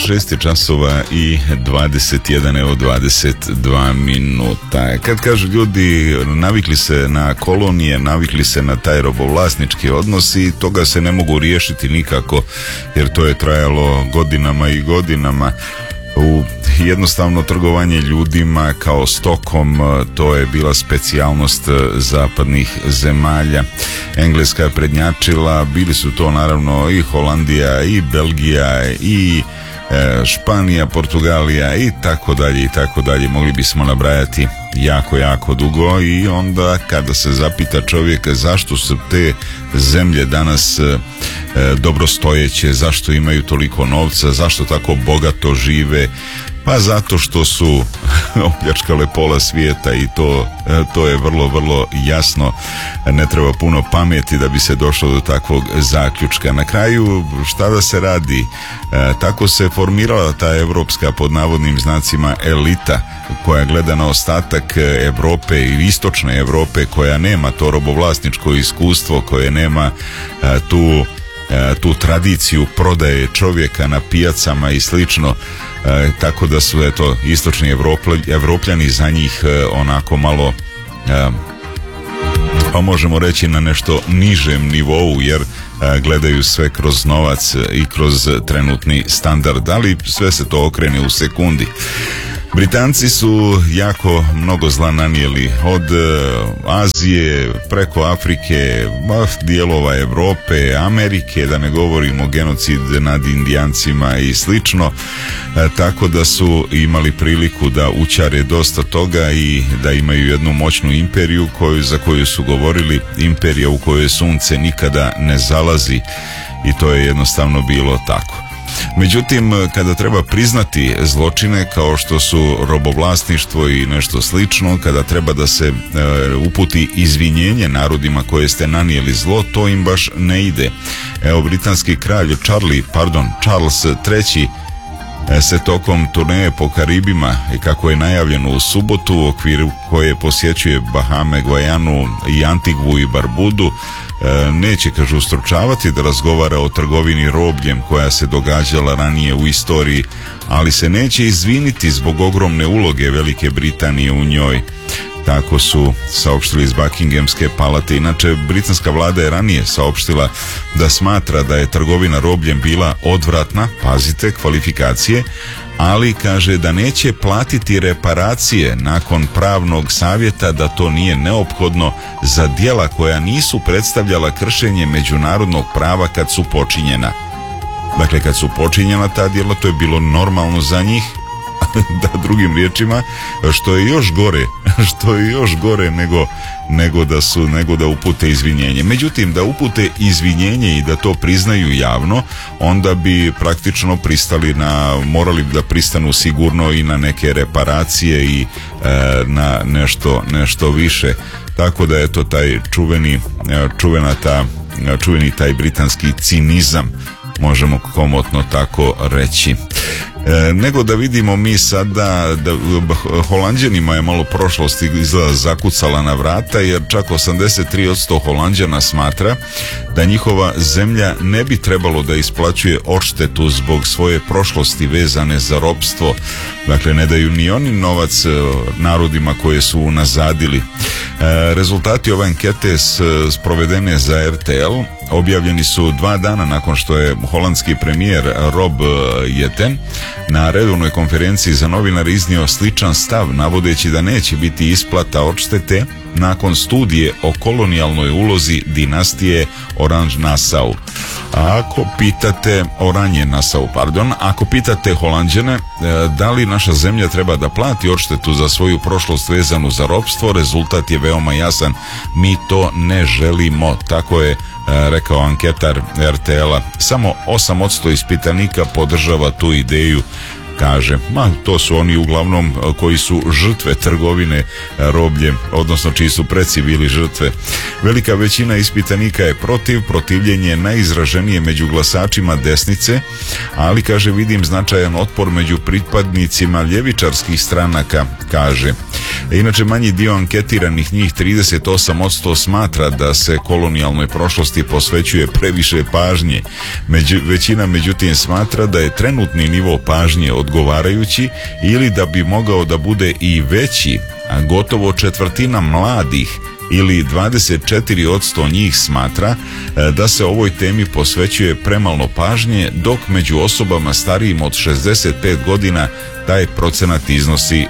6 je časova i 21, evo 22 minuta. Kad kažu ljudi, navikli se na kolonije, navikli se na taj robovlasnički odnos i toga se ne mogu riješiti nikako, jer to je trajalo godinama i godinama. Jednostavno trgovanje ljudima kao stokom, to je bila specijalnost zapadnih zemalja. Engleska je prednjačila, bili su to naravno i Holandija i Belgija i Španija, Portugalija i tako dalje, mogli bismo nabrajati jako dugo. I onda kada se zapita čovjek zašto su te zemlje danas dobrostojeće, zašto imaju toliko novca, zašto tako bogato žive, pa zato što su opljačkale pola svijeta i to je vrlo jasno. Ne treba puno pameti da bi se došlo do takvog zaključka. Na kraju, šta da se radi? Tako se formirala ta evropska, pod navodnim znacima, elita koja gleda na ostatak Europe i istočne Europe, koja nema to robovlasničko iskustvo, koje nema tu tradiciju prodaje čovjeka na pijacama i slično. Tako da su istočni Evropljani za njih onako malo, pa možemo reći na nešto nižem nivou, jer gledaju sve kroz novac i kroz trenutni standard, ali sve se to okrene u sekundi. Britanci su jako mnogo zla nanijeli od Azije preko Afrike, dijelova Europe, Amerike, da ne govorimo genocid nad Indijancima i slično, tako da su imali priliku da učare dosta toga i da imaju jednu moćnu imperiju za koju su govorili imperija u kojoj sunce nikada ne zalazi, i to je jednostavno bilo tako. Međutim, kada treba priznati zločine kao što su robovlasništvo i nešto slično, kada treba da se uputi izvinjenje narodima koje ste nanijeli zlo, to im baš ne ide. Evo, britanski kralj Charles III se tokom turneje po Karibima, i kako je najavljeno u subotu, u okviru koje posjećuje Bahame, Gvajanu i Antigvu i Barbudu, neće, kažu, stručavati da razgovara o trgovini robljem koja se događala ranije u istoriji, ali se neće izviniti zbog ogromne uloge Velike Britanije u njoj. Tako su saopštili iz Buckinghamske palate. Inače, britanska vlada je ranije saopštila da smatra da je trgovina robljem bila odvratna, pazite kvalifikacije, ali kaže da neće platiti reparacije nakon pravnog savjeta da to nije neophodno za djela koja nisu predstavljala kršenje međunarodnog prava kad su počinjena. Dakle, kad su počinjena ta djela, to je bilo normalno za njih, da drugim riječima, što je još gore nego da upute izvinjenje. Međutim, da upute izvinjenje i da to priznaju javno, onda bi praktično morali da pristanu sigurno i na neke reparacije i na nešto više. Tako da je to taj čuveni taj britanski cinizam, možemo komotno tako reći. Nego da vidimo mi sada da Holanđanima je malo prošlost izgleda zakucala na vrata, jer čak 83% Holanđana smatra da njihova zemlja ne bi trebalo da isplaćuje odštetu zbog svoje prošlosti vezane za ropstvo. Dakle, ne daju ni oni novac narodima koje su unazadili. Rezultati ove ankete sprovedene za RTL objavljeni su 2 dana nakon što je holandski premijer Rob Jetten na redovnoj konferenciji za novinare iznio sličan stav, navodeći da neće biti isplata odštete nakon studije o kolonijalnoj ulozi dinastije Orange-Nassau. Ako pitate Holanđane da li naša zemlja treba da plati odštetu za svoju prošlost vezanu za ropstvo, rezultat je veoma jasan: mi to ne želimo. Tako je rekao anketar RTL-a. Samo 8% ispitanika podržava tu ideju. Kaže, to su oni uglavnom koji su žrtve trgovine robljem, odnosno čiji su preci bili žrtve. Velika većina ispitanika je protiv, protivljenje je najizraženije među glasačima desnice, ali, kaže, vidim značajan otpor među pripadnicima ljevičarskih stranaka, kaže. Inače, manji dio anketiranih, njih 38%, smatra da se kolonijalnoj prošlosti posvećuje previše pažnje. Većina međutim smatra da je trenutni nivo pažnje odgovarajući ili da bi mogao da bude i veći, a gotovo četvrtina mladih ili 24% njih smatra da se ovoj temi posvećuje premalo pažnje, dok među osobama starijim od 65 godina taj procenat iznosi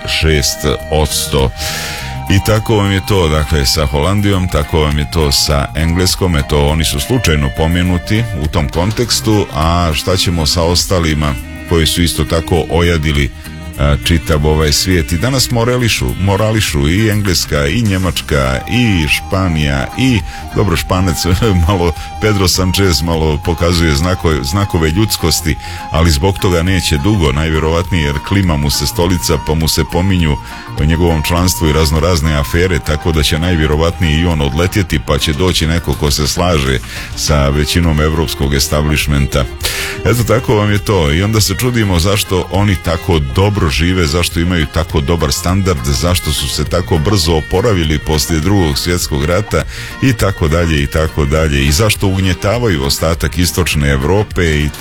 6%. I tako vam je to, dakle, sa Holandijom, tako vam je to sa Engleskom, eto, oni su slučajno pomenuti u tom kontekstu, a šta ćemo sa ostalima koji su isto tako ojadili čitav ovaj svijet i danas morališu i Engleska i Njemačka i Španija i dobro, Španac malo, Pedro Sanchez malo pokazuje znakove ljudskosti, ali zbog toga neće dugo, najvjerovatnije, jer klima mu se stolica pa mu se pominju o njegovom članstvu i raznorazne afere, tako da će najvjerovatnije i on odletjeti, pa će doći neko ko se slaže sa većinom evropskog establishmenta. Eto, tako vam je to. I onda se čudimo zašto oni tako dobro žive, zašto imaju tako dobar standard, zašto su se tako brzo oporavili poslije Drugog svjetskog rata i tako dalje i tako dalje, i zašto ugnjetavaju ostatak istočne Europe, i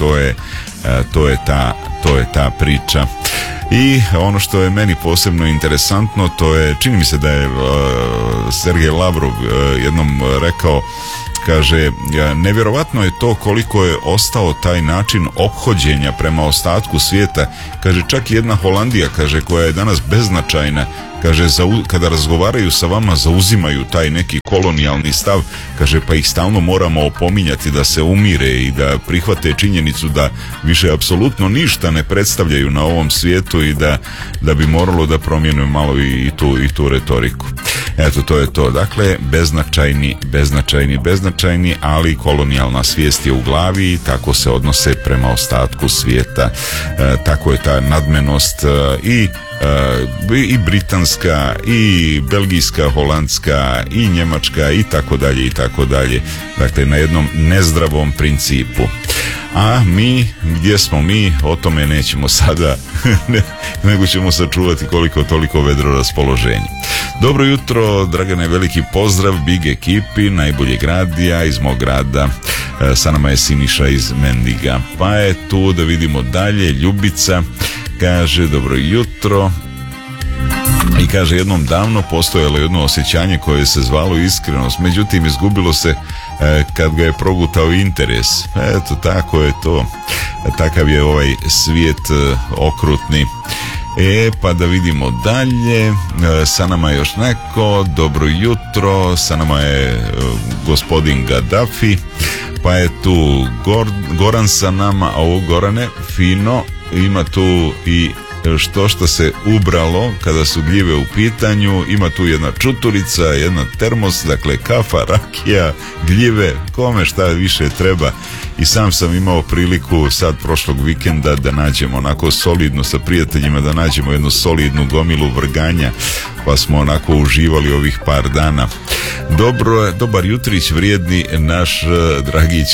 to je ta priča. I ono što je meni posebno interesantno, to je, čini mi se da je Sergej Lavrov jednom rekao, kaže, nevjerovatno je to koliko je ostao taj način ophođenja prema ostatku svijeta. Kaže, čak i jedna Holandija, kaže, koja je danas beznačajna, kaže, kada razgovaraju sa vama zauzimaju taj neki kolonijalni stav, kaže, pa ih stalno moramo opominjati da se umire i da prihvate činjenicu da više apsolutno ništa ne predstavljaju na ovom svijetu i da bi moralo da promijene malo i tu retoriku. Eto, to je to. Dakle, beznačajni, ali kolonijalna svijest je u glavi i tako se odnose prema ostatku svijeta. Tako je ta nadmenost i britanska, i belgijska, holandska, i njemačka, i tako dalje, i tako dalje. Dakle, na jednom nezdravom principu. A mi, gdje smo mi, o tome nećemo sada, nego ćemo sačuvati koliko toliko vedro raspoloženje. Dobro jutro, Dragane, veliki pozdrav Big ekipi, najboljeg radija iz mog grada. Sa nama je Siniša iz Mendiga. Pa je tu, da vidimo dalje, Ljubica kaže, dobro jutro. I kaže, jednom davno postojalo jedno osjećanje koje se zvalo iskrenost, međutim izgubilo se kad ga je progutao interes. Eto, tako je to. Takav je ovaj svijet okrutni. Pa da vidimo dalje. Sa nama je još neko. Dobro jutro. Sa nama je gospodin Gaddafi. Pa je tu Goran sa nama. A ovo, Gorane, fino. Ima tu i što se ubralo kada su gljive u pitanju. Ima tu jedna čuturica, jedna termos, dakle kafa, rakija, gljive, kome šta više treba. I sam sam imao priliku sad prošlog vikenda da nađemo onako solidno sa prijateljima, da nađemo jednu solidnu gomilu vrganja, pa smo onako uživali ovih par dana. Dobar jutrić, vrijedni naš Dragić,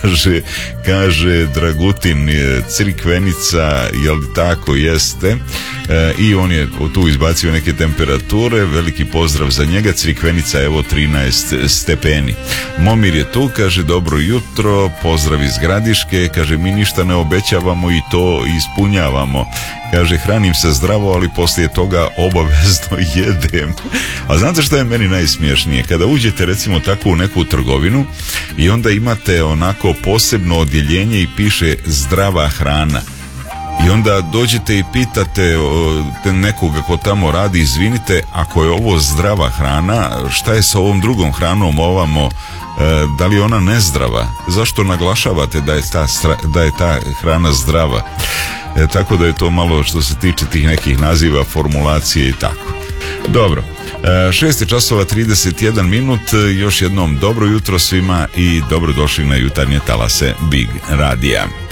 kaže Dragutin, Crikvenica, jel tako? Jeste. I on je tu izbacio neke temperature, veliki pozdrav za njega. Crikvenica, evo 13 stepeni. Momir je tu, kaže dobro jutro, pozdrav iz Gradiške, kaže mi ništa ne obećavamo i to ispunjavamo. Kaže, hranim se zdravo, ali poslije toga obavezno jedem. A znate što je meni najsmiješnije? Kada uđete recimo tako u neku trgovinu i onda imate onako posebno odjeljenje i piše zdrava hrana. I onda dođete i pitate nekoga ko tamo radi, izvinite, ako je ovo zdrava hrana, šta je sa ovom drugom hranom ovamo, da li je ona nezdrava? Zašto naglašavate da je ta hrana zdrava? Tako da je to malo što se tiče tih nekih naziva, formulacije i tako. Dobro, 6:31, još jednom dobro jutro svima i dobrodošli na jutarnje talase Big Radija.